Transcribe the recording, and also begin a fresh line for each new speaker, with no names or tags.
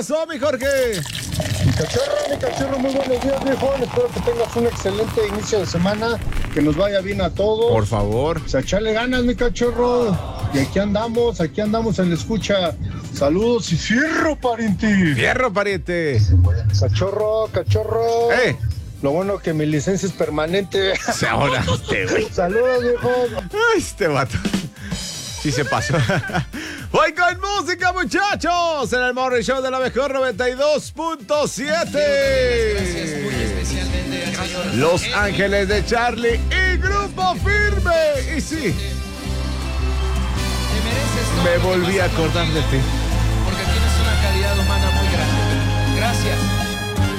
pasó, mi Jorge?
Mi cachorro, muy buenos días, viejo. Espero que tengas un excelente inicio de semana, que nos vaya bien a todos.
Por favor.
O sea, echarle ganas, mi cachorro. Y aquí andamos en la escucha. Saludos y fierro, pariente.
Fierro, pariente.
Cachorro. Lo bueno que mi licencia es permanente.
Ahora, güey.
Saludos, viejo.
Ay, este vato. Sí se pasó. Voy con música, muchachos. En el Morning Show de la mejor 92.7. Los Ángeles de Charlie y Grupo Firme. Y sí,
me
volví a acordar de ti.
Porque tienes una calidad humana muy grande. Gracias.